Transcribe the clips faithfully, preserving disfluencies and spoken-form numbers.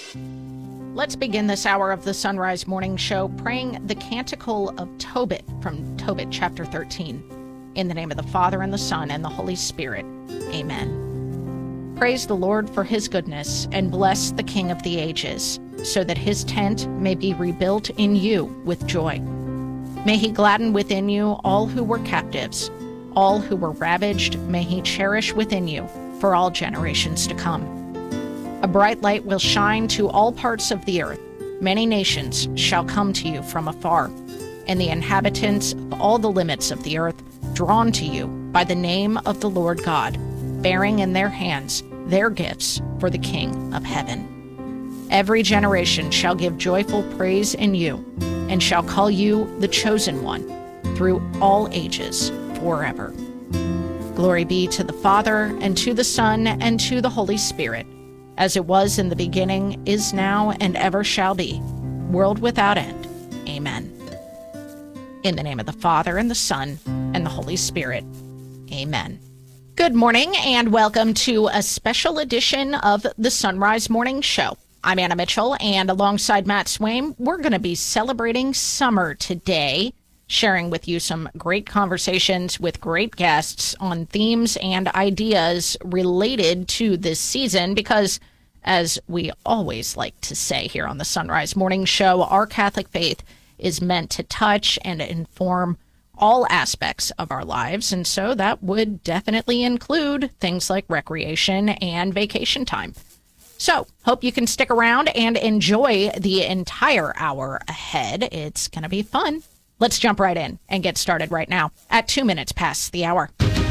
Let's begin this hour of the Sunrise Morning Show praying the Canticle of Tobit from Tobit chapter thirteen. In the name of the Father, and the Son, and the Holy Spirit. Amen. Praise the Lord for his goodness, and bless the King of the ages, so that his tent may be rebuilt in you with joy. May he gladden within you all who were captives. All who were ravaged may he cherish within you for all generations to come. A bright light will shine to all parts of the earth. Many nations shall come to you from afar, and the inhabitants of all the limits of the earth drawn to you by the name of the Lord God, bearing in their hands their gifts for the King of heaven. Every generation shall give joyful praise in you, and shall call you the chosen one through all ages forever. Glory be to the Father, and to the Son, and to the Holy Spirit, as it was in the beginning, is now, and ever shall be, world without end. Amen. In the name of the Father, and the Son, and the Holy Spirit. Amen. Good morning, and welcome to a special edition of the Sunrise Morning Show. I'm Anna Mitchell, and alongside Matt Swaim, we're going to be celebrating summer today, sharing with you some great conversations with great guests on themes and ideas related to this season, because, as we always like to say here on the Sunrise Morning Show, our Catholic faith is meant to touch and inform all aspects of our lives, and so that would definitely include things like recreation and vacation time. So, hope you can stick around and enjoy the entire hour ahead. It's going to be fun. Let's jump right in and get started right now at two minutes past the hour.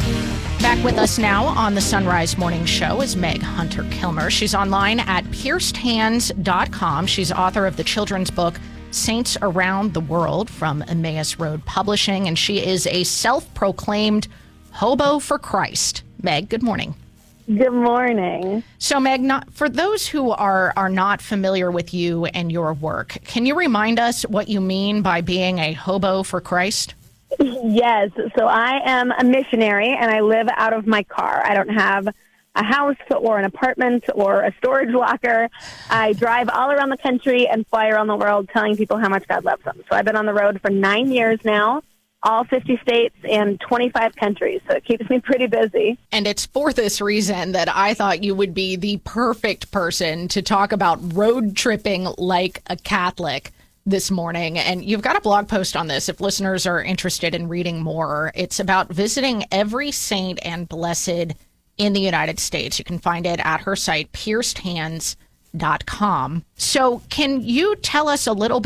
Back with us now on the Sunrise Morning Show is Meg Hunter-Kilmer. She's online at pierced hands dot com. She's author of the children's book Saints Around the World from Emmaus Road Publishing, and she is a self-proclaimed hobo for Christ. Meg, good morning. Good morning. So, Meg, not, for those who are, are not familiar with you and your work, can you remind us what you mean by being a hobo for Christ? Yes. So I am a missionary, and I live out of my car. I don't have a house or an apartment or a storage locker. I drive all around the country and fly around the world telling people how much God loves them. So I've been on the road for nine years now, all fifty states and twenty-five countries, so it keeps me pretty busy. And it's for this reason that I thought you would be the perfect person to talk about road tripping like a Catholic this morning. And you've got a blog post on this if listeners are interested in reading more. It's about visiting every saint and blessed in the United States. You can find it at her site, pierced hands dot com. So can you tell us a little bit